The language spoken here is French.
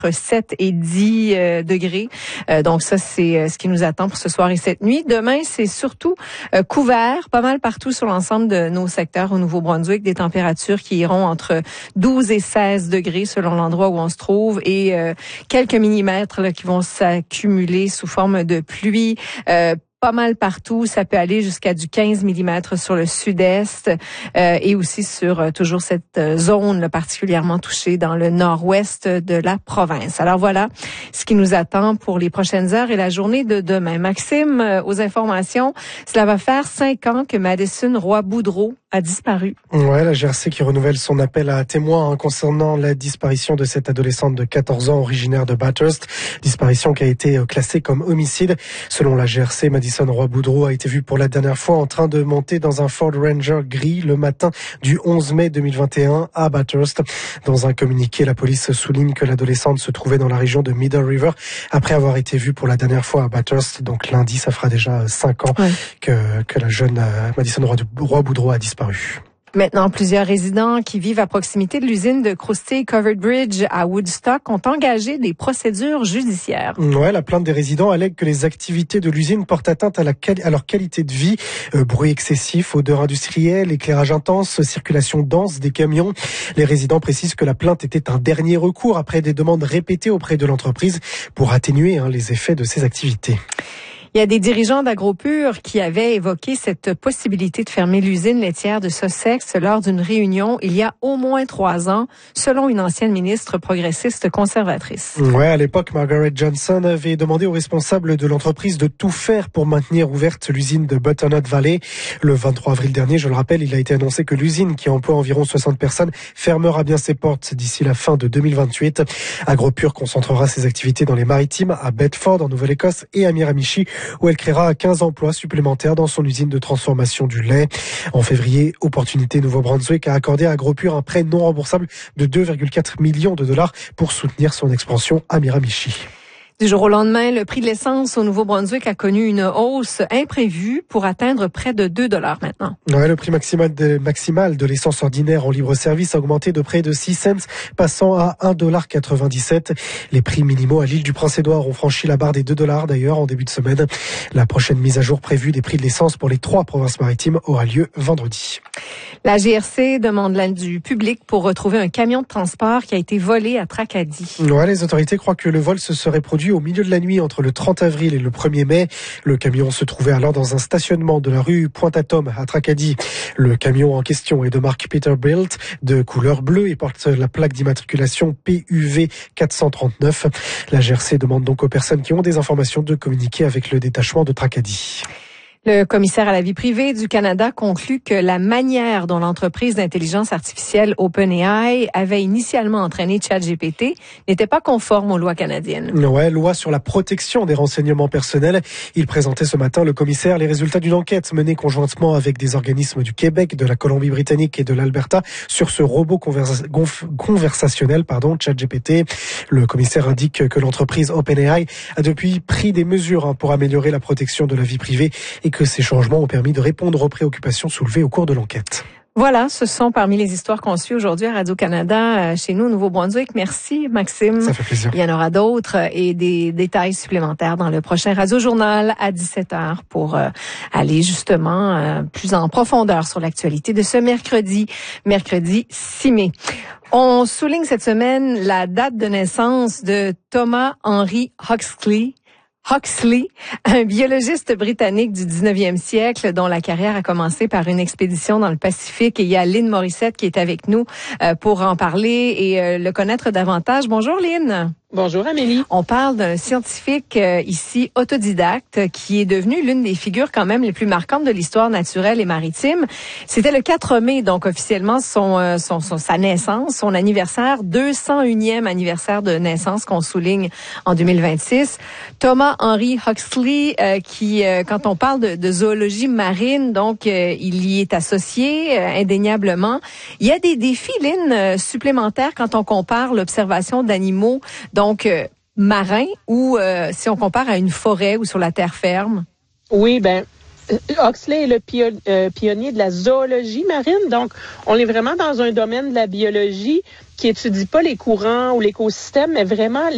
7 et 10 degrés. Donc ça, c'est ce qui nous attend pour ce soir et cette nuit. Demain, c'est surtout couvert pas mal partout sur l'ensemble de nos secteurs au Nouveau-Brunswick. Des températures qui iront entre 12 et 16 degrés selon l'endroit où on se trouve et quelques millimètres là, qui vont s'accumuler sous forme de pluie. Pas mal partout, ça peut aller jusqu'à du 15 mm sur le sud-est et aussi sur toujours cette zone là, particulièrement touchée dans le nord-ouest de la province. Alors voilà ce qui nous attend pour les prochaines heures et la journée de demain. Maxime, aux informations, cela va faire 5 ans que Madison Roy-Boudreau a disparu. Ouais, la GRC qui renouvelle son appel à témoins concernant la disparition de cette adolescente de 14 ans originaire de Bathurst. Disparition qui a été classée comme homicide. Selon la GRC, Madison Roy-Boudreau a été vue pour la dernière fois en train de monter dans un Ford Ranger gris le matin du 11 mai 2021 à Bathurst. Dans un communiqué, la police souligne que l'adolescente se trouvait dans la région de Middle River après avoir été vue pour la dernière fois à Bathurst. Donc lundi, ça fera déjà 5 ans que la jeune Madison Roy-Boudreau a disparu. Maintenant, plusieurs résidents qui vivent à proximité de l'usine de Krusty Covered Bridge à Woodstock ont engagé des procédures judiciaires. Ouais, la plainte des résidents allègue que les activités de l'usine portent atteinte à leur qualité de vie. Bruit excessif, odeur industrielle, éclairage intense, circulation dense des camions. Les résidents précisent que la plainte était un dernier recours après des demandes répétées auprès de l'entreprise pour atténuer les effets de ces activités. Il y a des dirigeants d'AgroPure qui avaient évoqué cette possibilité de fermer l'usine laitière de Sussex lors d'une réunion il y a au moins 3 ans, selon une ancienne ministre progressiste conservatrice. Ouais, à l'époque, Margaret Johnson avait demandé aux responsables de l'entreprise de tout faire pour maintenir ouverte l'usine de Butternut Valley. Le 23 avril dernier, je le rappelle, il a été annoncé que l'usine, qui emploie environ 60 personnes, fermera bien ses portes d'ici la fin de 2028. AgroPure concentrera ses activités dans les Maritimes, à Bedford, en Nouvelle-Écosse, et à Miramichi, où elle créera 15 emplois supplémentaires dans son usine de transformation du lait. En février, Opportunité Nouveau-Brunswick a accordé à AgroPure un prêt non remboursable de 2,4 millions de dollars pour soutenir son expansion à Miramichi. Du jour au lendemain, le prix de l'essence au Nouveau-Brunswick a connu une hausse imprévue pour atteindre près de 2 $ maintenant. Ouais, le prix maximal de l'essence ordinaire en libre-service a augmenté de près de 6 cents, passant à 1,97 $. Les prix minimaux à l'île du Prince-Édouard ont franchi la barre des 2 $ d'ailleurs en début de semaine. La prochaine mise à jour prévue des prix de l'essence pour les 3 provinces maritimes aura lieu vendredi. La GRC demande l'aide du public pour retrouver un camion de transport qui a été volé à Tracadie. Ouais, les autorités croient que le vol se serait produit au milieu de la nuit entre le 30 avril et le 1er mai. Le camion se trouvait alors dans un stationnement de la rue Pointe-à-Tome à Tracadie. Le camion en question est de marque Peterbilt, de couleur bleue et porte la plaque d'immatriculation PUV 439. La GRC demande donc aux personnes qui ont des informations de communiquer avec le détachement de Tracadie. Le commissaire à la vie privée du Canada conclut que la manière dont l'entreprise d'intelligence artificielle OpenAI avait initialement entraîné ChatGPT n'était pas conforme aux lois canadiennes. Ouais, loi sur la protection des renseignements personnels. Il présentait ce matin, le commissaire, les résultats d'une enquête menée conjointement avec des organismes du Québec, de la Colombie-Britannique et de l'Alberta sur ce robot conversationnel, ChatGPT. Le commissaire indique que l'entreprise OpenAI a depuis pris des mesures pour améliorer la protection de la vie privée et que ces changements ont permis de répondre aux préoccupations soulevées au cours de l'enquête. Voilà, ce sont parmi les histoires qu'on suit aujourd'hui à Radio-Canada, chez nous, au Nouveau-Brunswick. Merci, Maxime. Ça fait plaisir. Il y en aura d'autres et des détails supplémentaires dans le prochain Radio-Journal à 17h pour aller justement plus en profondeur sur l'actualité de ce mercredi 6 mai. On souligne cette semaine la date de naissance de Thomas Henry Huxley, un biologiste britannique du 19e siècle dont la carrière a commencé par une expédition dans le Pacifique. Et il y a Lynn Morissette qui est avec nous pour en parler et le connaître davantage. Bonjour Lynn. Bonjour Amélie. On parle d'un scientifique ici autodidacte qui est devenu l'une des figures quand même les plus marquantes de l'histoire naturelle et maritime. C'était le 4 mai, donc officiellement sa naissance, son anniversaire, 201e anniversaire de naissance qu'on souligne en 2026. Thomas Henry Huxley, qui, quand on parle de zoologie marine, donc il y est associé indéniablement. Il y a des défis, Lynn, supplémentaires quand on compare l'observation d'animaux donc marins ou si on compare à une forêt ou sur la terre ferme? Oui, Huxley est le pionnier de la zoologie marine. Donc, on est vraiment dans un domaine de la biologie qui étudie pas les courants ou l'écosystème, mais vraiment